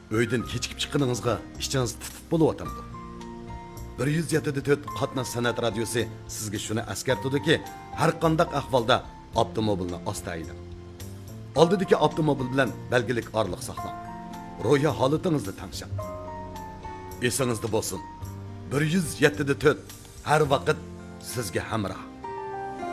Öyden kechikib chiqqaningizga ishchingiz titib bo'layotdi. 107.4 qatnash san'at radiosi sizga shuni eskartadiki, har qanday ahvolda avtomobilni asta haydang. Oldidagi avtomobil bilan belgilik orliq saqlang. Ro'ya holatingizni tanishing. Esingizda bo'lsin. 107.4 har vaqt sizga hamroh.